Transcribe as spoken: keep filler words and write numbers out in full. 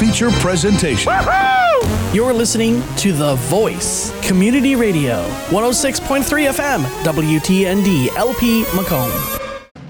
feature presentation. Woo-hoo! You're listening to The Voice, Community Radio, one oh six point three F M, W T N D, L P Macomb.